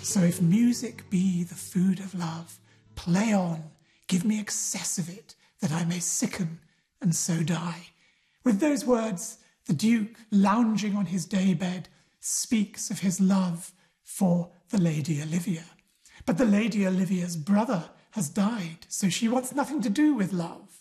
So if music be the food of love, play on, give me excess of it, that I may sicken and so die. With those words, the Duke, lounging on his daybed, speaks of his love for the Lady Olivia. But the Lady Olivia's brother has died, so she wants nothing to do with love.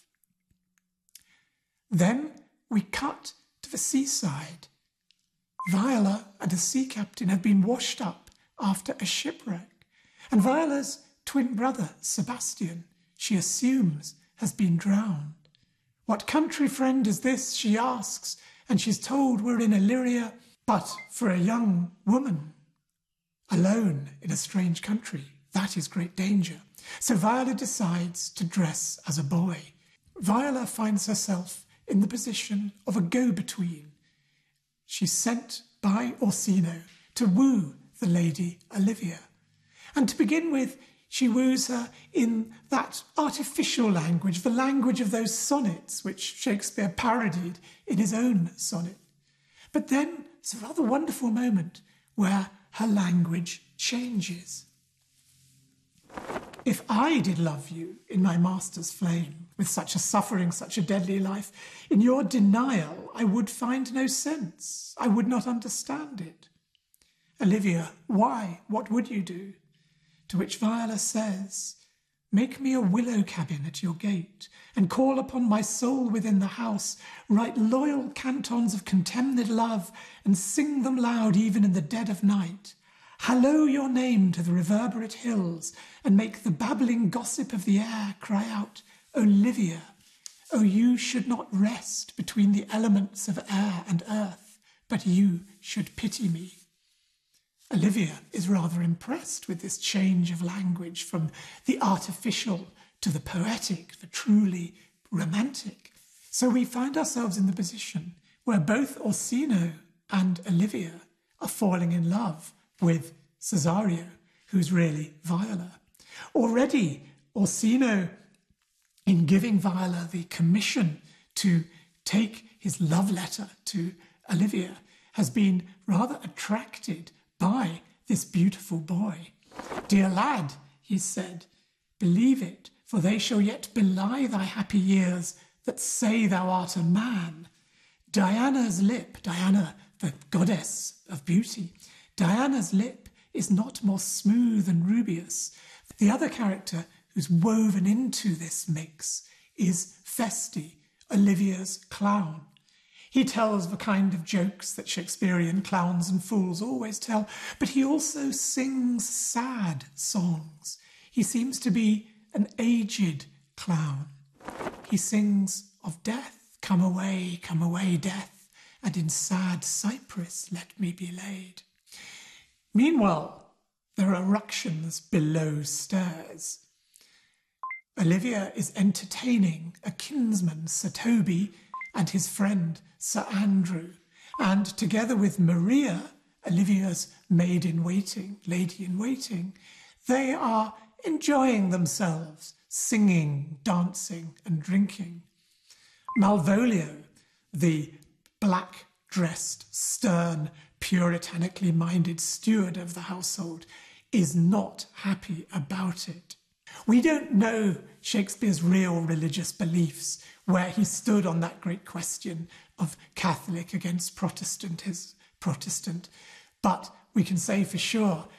Then we cut to the seaside. Viola and a sea captain have been washed up after a shipwreck, and Viola's twin brother, Sebastian, she assumes has been drowned. What country friend is this, she asks, and she's told we're in Illyria, but for a young woman, alone in a strange country, that is great danger. So Viola decides to dress as a boy. Viola finds herself in the position of a go-between. She's sent by Orsino to woo the Lady Olivia. And to begin with, she woos her in that artificial language, the language of those sonnets which Shakespeare parodied in his own sonnet. But then it's a rather wonderful moment where her language changes. If I did love you in my master's flame, with such a suffering, such a deadly life, in your denial I would find no sense, I would not understand it. Olivia, why? What would you do? To which Viola says, make me a willow cabin at your gate, and call upon my soul within the house, write loyal cantons of contemned love, and sing them loud even in the dead of night. Hallow your name to the reverberate hills, and make the babbling gossip of the air cry out, Olivia, oh, you should not rest between the elements of air and earth, but you should pity me. Olivia is rather impressed with this change of language from the artificial to the poetic, the truly romantic. So we find ourselves in the position where both Orsino and Olivia are falling in love with Cesario, who's really Viola. Already, Orsino, in giving Viola the commission to take his love letter to Olivia, has been rather attracted by this beautiful boy. Dear lad, he said, believe it, for they shall yet belie thy happy years that say thou art a man. Diana's lip, Diana, the goddess of beauty, Diana's lip is not more smooth and rubious. The other character who's woven into this mix is Feste, Olivia's clown. He tells the kind of jokes that Shakespearean clowns and fools always tell, but he also sings sad songs. He seems to be an aged clown. He sings of death, come away, death, and in sad cypress let me be laid. Meanwhile, there are ructions below stairs. Olivia is entertaining a kinsman, Sir Toby, and his friend, Sir Andrew, and together with Maria, Olivia's maid-in-waiting, lady-in-waiting, they are enjoying themselves, singing, dancing, and drinking. Malvolio, the black-dressed, stern, puritanically minded steward of the household, is not happy about it. We don't know Shakespeare's real religious beliefs, where he stood on that great question of Catholic against Protestant, but we can say for sure